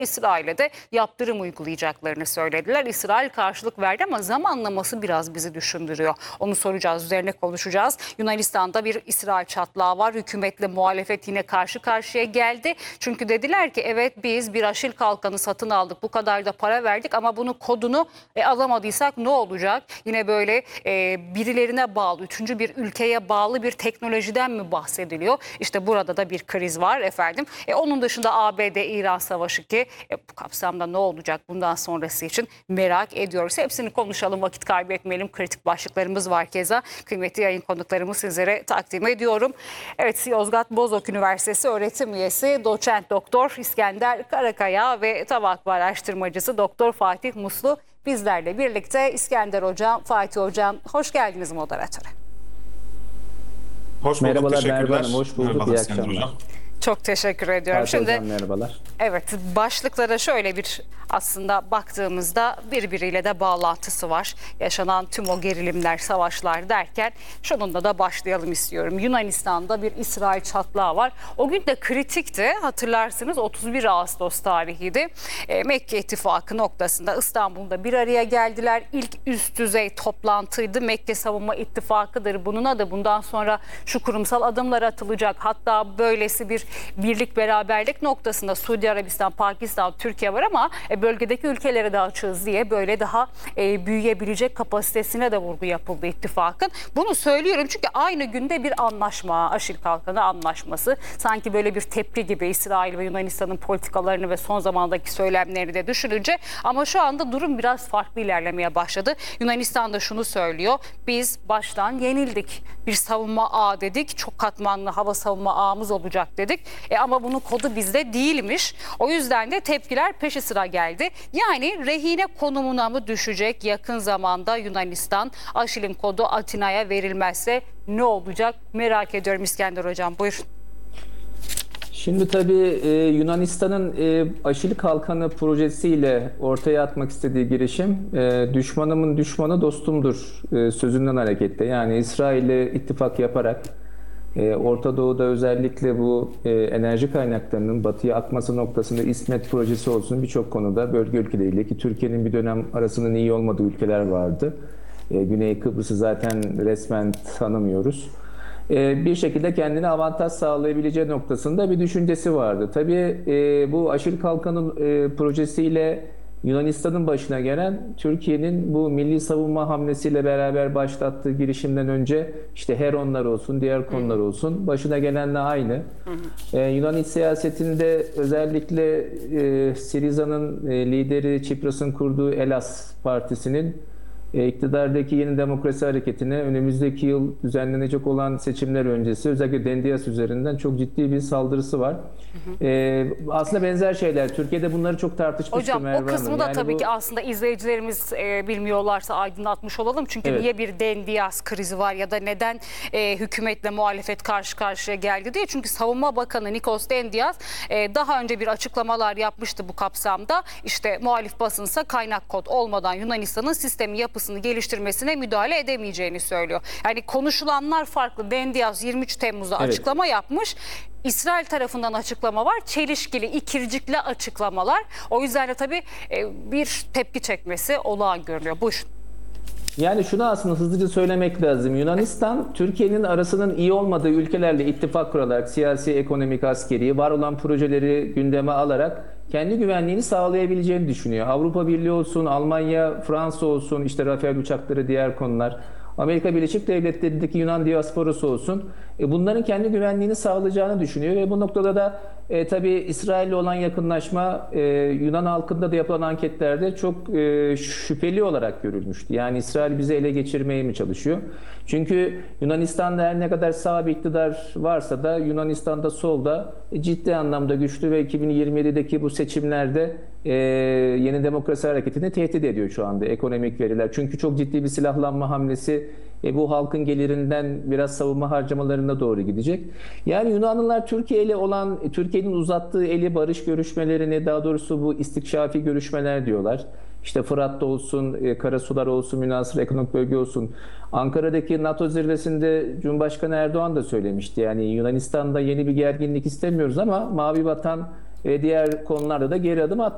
İsrail'e de yaptırım uygulayacaklarını söylediler. İsrail karşılık verdi ama zamanlaması biraz bizi düşündürüyor. Onu soracağız, üzerine konuşacağız. Yunanistan'da bir İsrail çatlağı var. Hükümetle muhalefet yine karşı karşıya geldi. Çünkü dediler ki evet biz bir Aşil Kalkanı satın aldık. Bu kadar da para verdik ama bunun kodunu alamadıysak ne olacak? Yine böyle birilerine bağlı, üçüncü bir ülkeye bağlı bir teknolojiden mi bahsediliyor? İşte burada da bir kriz var efendim. Onun dışında ABD-İran savaşı ki bu kapsamda ne olacak bundan sonrası için merak ediyoruz. Hepsini konuşalım, vakit kaybetmeyelim. Kritik başlıklarımız var keza. Kıymetli yayın konuklarımı sizlere takdim ediyorum. Evet, Yozgat Bozok Üniversitesi öğretim üyesi doçent doktor İskender Karakaya ve TAV Vakfı araştırmacısı Doktor Fatih Muslu bizlerle birlikte. İskender Hocam, Fatih Hocam hoş geldiniz moderatöre. Hoş bulduk, merhabalar teşekkürler. Merve Hanım, hoş bulduk. Merhabalar, İyi akşamlar. Çok teşekkür ediyorum. Fatih Hocam merhabalar. Evet, başlıklara şöyle bir aslında baktığımızda birbiriyle de bağlantısı var. Yaşanan tüm o gerilimler, savaşlar derken şununla da başlayalım istiyorum. Yunanistan'da bir İsrail çatlağı var. O gün de kritikti. Hatırlarsınız 31 Ağustos tarihiydi. Mekke İttifakı noktasında İstanbul'da bir araya geldiler. İlk üst düzey toplantıydı. Mekke Savunma İttifakı'dır. Bunun adı bundan sonra şu kurumsal adımlar atılacak. Hatta böylesi bir birlik beraberlik noktasında Suudi Arabistan, Pakistan, Türkiye var ama bölgedeki ülkelere de açığız diye böyle daha büyüyebilecek kapasitesine de vurgu yapıldı ittifakın. Bunu söylüyorum çünkü aynı günde bir anlaşma, Aşil Kalkanı anlaşması sanki böyle bir tepki gibi İsrail ve Yunanistan'ın politikalarını ve son zamandaki söylemlerini de düşününce ama şu anda durum biraz farklı ilerlemeye başladı. Yunanistan da şunu söylüyor. Biz baştan yenildik. Bir savunma ağı dedik. Çok katmanlı hava savunma ağımız olacak dedik. Ama bunun kodu bizde değilmiş. O yüzden de tepkiler peşi sıra geldi. Yani rehine konumuna mı düşecek yakın zamanda Yunanistan? Aşil'in kodu Atina'ya verilmezse ne olacak? Merak ediyorum İskender Hocam. Buyurun. Şimdi tabii Yunanistan'ın Aşil Kalkanı projesiyle ortaya atmak istediği girişim düşmanımın düşmanı dostumdur sözünden hareketle. Yani İsrail'le ittifak yaparak Orta Doğu'da özellikle bu enerji kaynaklarının batıya akması noktasında İsmet projesi olsun birçok konuda bölge ülkeleriyle ki Türkiye'nin bir dönem arasının iyi olmadığı ülkeler vardı. Güney Kıbrıs'ı zaten resmen tanımıyoruz. Bir şekilde kendine avantaj sağlayabileceği noktasında bir düşüncesi vardı. Tabii bu Aşil Kalkanı projesiyle Yunanistan'ın başına gelen Türkiye'nin bu milli savunma hamlesiyle beraber başlattığı girişimden önce işte Heronlar olsun, diğer konular olsun başına gelenle aynı. Yunan iç siyasetinde özellikle Syriza'nın lideri Tsipras'ın kurduğu Elas Partisi'nin iktidardaki Yeni Demokrasi Hareketi'ne önümüzdeki yıl düzenlenecek olan seçimler öncesi özellikle Dendias üzerinden çok ciddi bir saldırısı var. Aslında benzer şeyler. Türkiye'de bunları çok tartışmıştı Hocam Merve Hanım. o kısmı da Yani tabii ki aslında izleyicilerimiz bilmiyorlarsa aydınlatmış olalım. Çünkü Evet. niye bir Dendias krizi var ya da neden hükümetle muhalefet karşı karşıya geldi diye. Çünkü Savunma Bakanı Nikos Dendias daha önce bir açıklamalar yapmıştı bu kapsamda. İşte muhalif basınsa kaynak kod olmadan Yunanistan'ın sistemi yapısını geliştirmesine müdahale edemeyeceğini söylüyor. Yani konuşulanlar farklı. Dendias 23 Temmuz'da açıklama yapmış. İsrail tarafından açıklama var. Çelişkili, ikircikli açıklamalar. O yüzden de tabii bir tepki çekmesi olağan görünüyor. Buyurun. Yani şunu aslında hızlıca söylemek lazım. Yunanistan, Türkiye'nin arasının iyi olmadığı ülkelerle ittifak kurarak siyasi, ekonomik, askeri, var olan projeleri gündeme alarak kendi güvenliğini sağlayabileceğini düşünüyor. Avrupa Birliği olsun, Almanya, Fransa olsun, işte Rafael uçakları, diğer konular. Amerika Birleşik Devletleri'ndeki Yunan diasporası olsun. Bunların kendi güvenliğini sağlayacağını düşünüyor ve bu noktada da tabii İsrail'le olan yakınlaşma Yunan halkında da yapılan anketlerde çok şüpheli olarak görülmüştü. Yani İsrail bizi ele geçirmeye mi çalışıyor? Çünkü Yunanistan'da her ne kadar sağ bir iktidar varsa da Yunanistan'da solda ciddi anlamda güçlü ve 2027'deki bu seçimlerde Yeni Demokrasi Hareketi'ni tehdit ediyor şu anda ekonomik veriler. Çünkü çok ciddi bir silahlanma hamlesi bu halkın gelirinden biraz savunma harcamalarına doğru gidecek. Yani Yunanlılar Türkiye ile olan, Türkiye'nin uzattığı eli barış görüşmelerini, daha doğrusu bu istikşafi görüşmeler diyorlar. İşte Fırat'ta olsun, Karasular olsun, münhasır ekonomik bölge olsun. Ankara'daki NATO zirvesinde Cumhurbaşkanı Erdoğan da söylemişti. Yani Yunanistan'da yeni bir gerginlik istemiyoruz ama Mavi Vatan ve diğer konularda da geri adım atmıyoruz.